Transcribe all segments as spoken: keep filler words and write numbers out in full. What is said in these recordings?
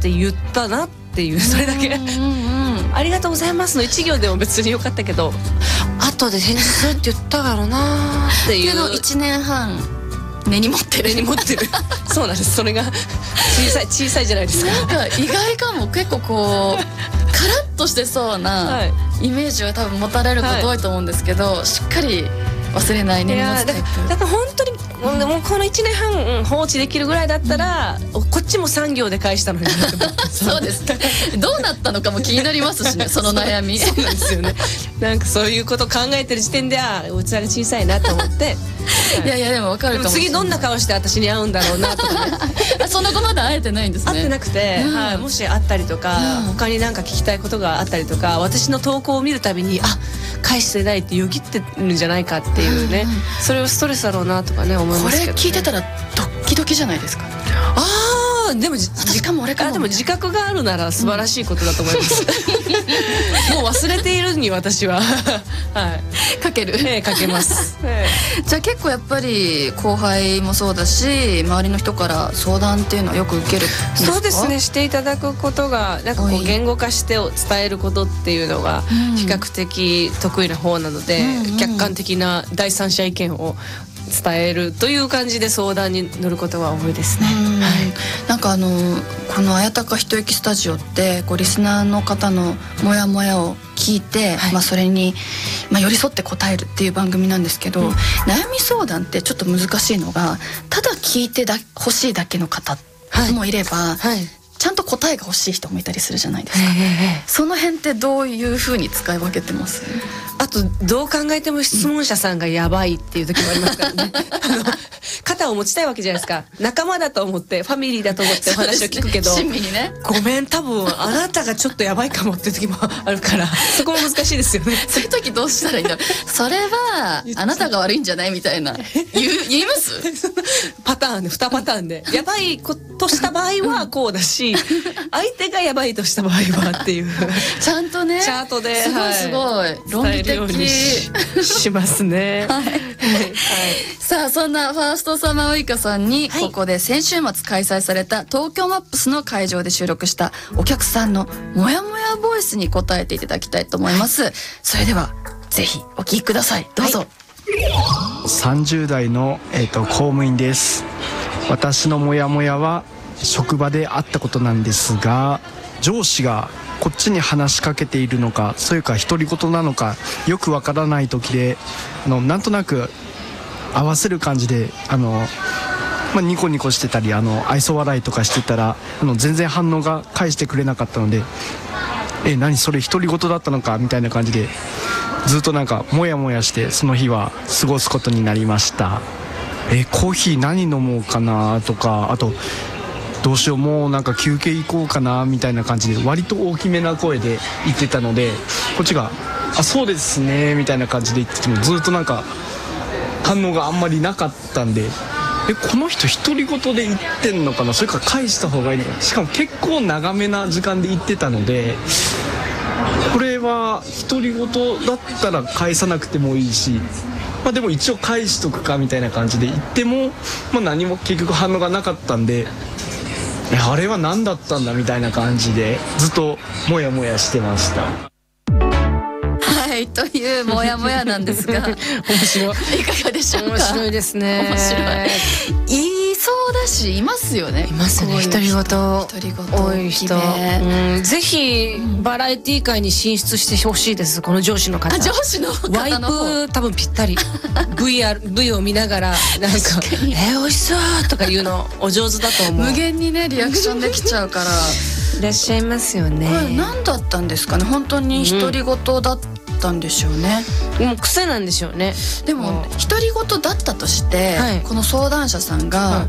って言ったなっていう、それだけありがとうございますの一行でも別によかったけど、後で返事するって言ったからなっていうのいちねんはん根に持ってる根に持ってるそうなんです。それが小さい小さいじゃないですか。 なんか意外かも。結構こうカラッとしてそうなイメージは多分持たれること多いと思うんですけど、はい、しっかり忘れない根に持つタイプ。 だから本当にもうこのいちねんはん、うん、放置できるぐらいだったら、うん、こっちもさん行で返したのにそうですどうなったのかも気になりますしねその悩みそうなんですよね。なんかそういうこと考えてる時点であ器が小さいなと思っていやいやでも分かるかもしれない。 次どんな顔して私に会うんだろうなとかねその後まだ会えてないんですね。 会ってなくて、うんはい、もし会ったりとか、うん、他に何か聞きたいことがあったりとか、私の投稿を見るたびにあ返してないってよぎってるんじゃないかっていうね、うんうん、それをストレスだろうなとかね思いますけどね。 これ聞いてたらドッキドキじゃないですか。 ああでも私かも俺かもでも自覚があるなら素晴らしいことだと思います、うん、もう忘れているに私ははいかける、 ええ、かけます、 ええ、じゃあ結構やっぱり後輩もそうだし周りの人から相談っていうのはよく受けるんですか？ そうですね、していただくことがなんかこう言語化して伝えることっていうのが比較的得意な方なので、うんうん、客観的な第三者意見を伝えるという感じで相談に乗ることが多いですね。はい、 なんかあのこの綾鷹一息スタジオってこうリスナーの方のモヤモヤを聞いて、はいまあ、それに、まあ、寄り添って答えるっていう番組なんですけど、うん、悩み相談ってちょっと難しいのがただ聞いてだ欲しいだけの方もいれば、はいはいちゃんと答えが欲しい人もいたりするじゃないですか。その辺ってどういうふうに使い分けてます？ あとどう考えても質問者さんがやばいっていう時もありますからねあの肩を持ちたいわけじゃないですか。仲間だと思ってファミリーだと思ってお話を聞くけど、 親身にねごめん多分あなたがちょっとやばいかもっていう時もあるからそこも難しいですよねそういう時どうしたらいいんだろうそれはあなたが悪いんじゃないみたいな言う言いますパターンでにパターンでやばいことした場合はこうだし相手がやばいとした場合はっていうちゃんとねチャートですごいすごい論理的にし, しますね、はいはい、 さあそんなファーストサマーウイカさんにここで先週末開催された東京マップスの会場で収録したお客さんのモヤモヤボイスに答えていただきたいと思います、はい、それではぜひお聞きください。どうぞ、はい、 さんじゅう代の、えーと、公務員です。私のモヤモヤは職場であったことなんですが、上司がこっちに話しかけているのか、それか独り言なのかよくわからない時で、あのなんとなく合わせる感じであの、まあ、ニコニコしてたりあの愛想笑いとかしてたらあの全然反応が返してくれなかったので、え何それ独り言だったのかみたいな感じでずっとなんかモヤモヤしてその日は過ごすことになりました。えコーヒー何飲もうかなとか、あとどうしようもうなんか休憩行こうかなみたいな感じで割と大きめな声で言ってたので、こっちがあそうですねみたいな感じで言っててもずっとなんか反応があんまりなかったんで、えこの人独り言で言ってんのかな、それから返した方がいいのかな、しかも結構長めな時間で言ってたので、これは独り言だったら返さなくてもいいし、まあ、でも一応返しとくかみたいな感じで言っても、まあ、何も結局反応がなかったんで、あれは何だったんだみたいな感じでずっとモヤモヤしてました。 はいというモヤモヤなんですが面白いいかがでしょうか。 面白いですね。 面白い。いそうだしいますよね。 いますね。独り言多い人、うん、ぜひバラエティ界に進出してほしいです。この上司の方。 上司の方のワイプ多分ぴったりブイアール ブイ を見ながらなんかえー、美味しそうとか言うのお上手だと思う。 無限にねリアクションできちゃうからいらっしゃいますよね。 これ何だったんですかね。本当に独り言だったんでしょうね、 うん、もう癖なんでしょうね。 でも独り言だったとして、はい、この相談者さんが、はい、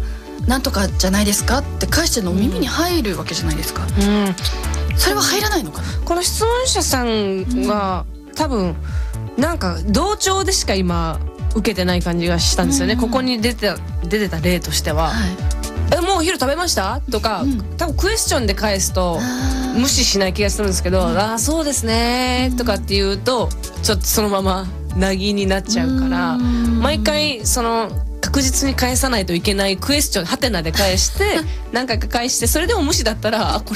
なんとかじゃないですかって返してるの耳に入るわけじゃないですか、うん、それは入らないのかな。 この質問者さんは、うん、多分なんか同調でしか今受けてない感じがしたんですよね、うん、ここに出てた、出てた例としては、はい、えもうお昼食べましたとか、うん、多分クエスチョンで返すと無視しない気がするんですけど、うん、ああそうですねとかって言うとちょっとそのままなぎになっちゃうから、毎回その確実に返さないといけないクエスチョンハテナで返して何回か返して、それでも無視だったらあこ